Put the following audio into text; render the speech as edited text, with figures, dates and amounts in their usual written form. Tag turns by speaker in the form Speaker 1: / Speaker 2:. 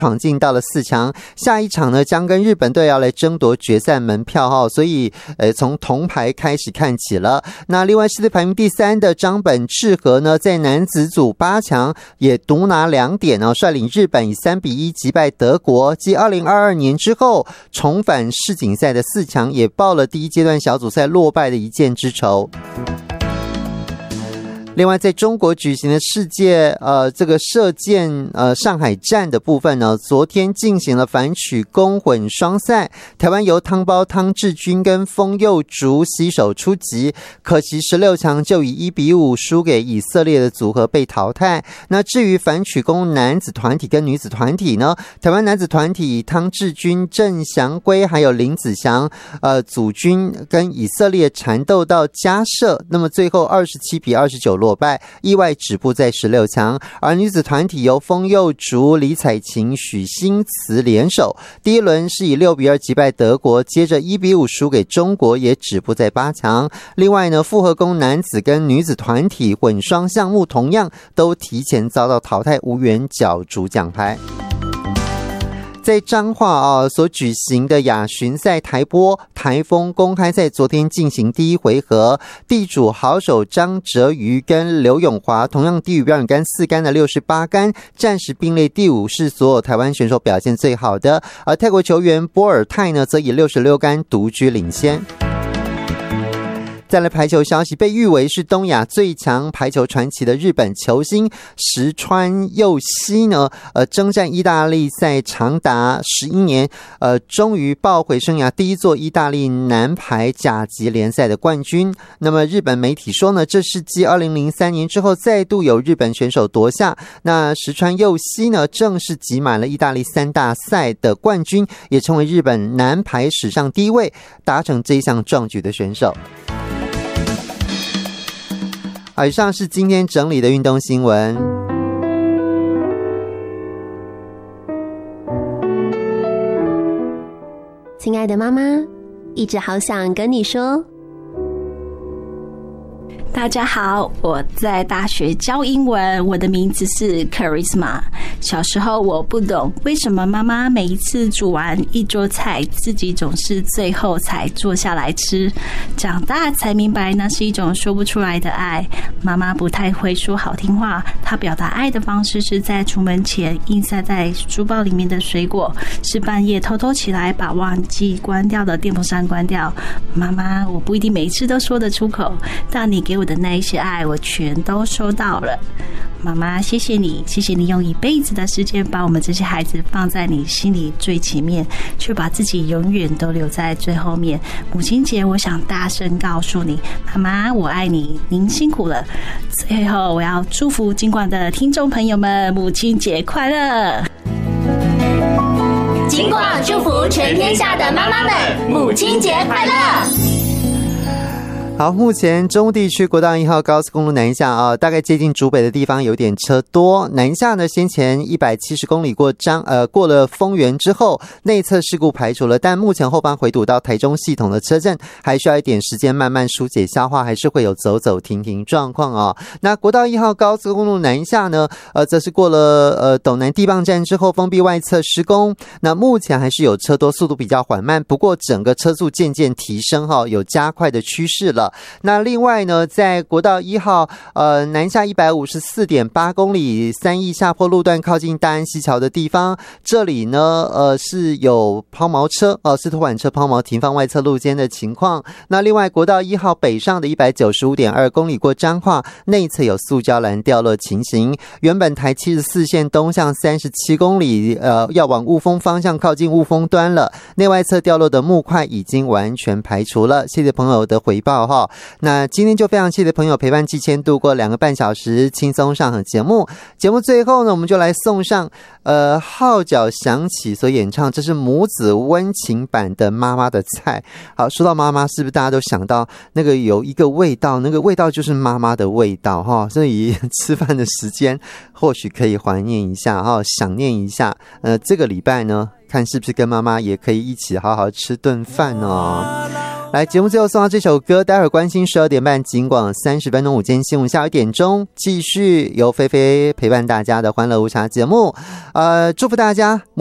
Speaker 1: 闯进到了4强，下一场呢将跟日本队要来争夺决赛门票所以从铜牌开始看起了。那另外世界排名第3的张本智和呢，在男子组8强也独拿2点率领日本以3-1击败德国，继2022年之后重返世锦赛的4强，也报了第一阶段小组赛落败的一箭之仇。另外在中国举行的世界这个射箭上海站的部分呢，昨天进行了反曲弓混双赛，台湾由汤包汤志军跟封佑竹携手出击，可惜16强就以1-5输给以色列的组合被淘汰。那至于反曲弓男子团体跟女子团体呢，台湾男子团体以汤志军、郑祥圭还有林子祥组军跟以色列缠斗到加设，那么最后27-29落败，意外止步在16强。而女子团体由封佑竹、李彩琴、许新慈联手，第一轮是以6-2击败德国，接着1-5输给中国，也止步在8强。另外呢，复合弓男子跟女子团体混双项目同样都提前遭到淘汰，无缘角逐奖牌。在彰化所举行的亚巡赛台波台风公开赛昨天进行第一回合，地主好手张哲瑜跟刘永华同样低于标准杆4杆的68杆，暂时并列第5，是所有台湾选手表现最好的。而泰国球员波尔泰呢，则以66杆独居领先。再来排球消息，被誉为是东亚最强排球传奇的日本球星石川佑希呢，征战意大利赛长达11年，终于抱回生涯第一座意大利男排甲级联赛的冠军。那么日本媒体说呢，这是继2003年之后再度有日本选手夺下。那石川佑希呢，正式集满了意大利3大赛的冠军，也成为日本男排史上第一位达成这一项壮举的选手。以上是今天整理的运动新闻。
Speaker 2: 亲爱的妈妈，一直好想跟你说。
Speaker 3: 大家好，我在大学教英文，我的名字是 Charisma。 小时候我不懂为什么妈妈每一次煮完一桌菜，自己总是最后才坐下来吃，长大才明白那是一种说不出来的爱。妈妈不太会说好听话，她表达爱的方式是在出门前硬塞在书包里面的水果，是半夜偷偷起来把忘记关掉的电风扇关掉。妈妈，我不一定每一次都说得出口，但你给我的那一些爱我全都收到了。妈妈，谢谢你，谢谢你用一辈子的时间把我们这些孩子放在你心里最前面，却把自己永远都留在最后面。母亲节我想大声告诉你，妈妈我爱你，您辛苦了。最后我要祝福金广的听众朋友们母亲节快乐。
Speaker 4: 金广祝福全天下的妈妈们母亲节快乐。
Speaker 1: 好，目前中部地区国道1号高速公路南下大概接近竹北的地方有点车多。南下呢，先前170公里过了丰原之后，内侧事故排除了，但目前后方回堵到台中系统的车阵还需要一点时间慢慢疏解消化，还是会有走走停停状况那国道1号高速公路南下呢，则是过了斗南地磅站之后，封闭外侧施工，那目前还是有车多，速度比较缓慢，不过整个车速渐渐提升有加快的趋势了。那另外呢，在国道1号南下 154.8 公里3义下坡路段靠近大安溪桥的地方，这里呢是有抛锚车是拖板车抛锚停放外侧路肩的情况。那另外国道1号北上的 195.2 公里过彰化，内侧有塑胶栏掉落情形。原本台74线东向37公里要往雾峰方向靠近雾峰端了，内外侧掉落的木块已经完全排除了。谢谢朋友的回报那今天就非常谢谢朋友陪伴季谦度过2个半小时轻松上场节目。节目最后呢，我们就来送上号角响起所演唱，这是母子温情版的妈妈的菜。好，说到妈妈，是不是大家都想到那个有一个味道，那个味道就是妈妈的味道所以吃饭的时间或许可以怀念一下想念一下这个礼拜呢，看是不是跟妈妈也可以一起好好吃顿饭来，节目最后送到这首歌，待会儿关心12点半警广30分钟午间新闻，下午1点钟继续由菲菲陪伴大家的欢乐无茶节目。祝福大家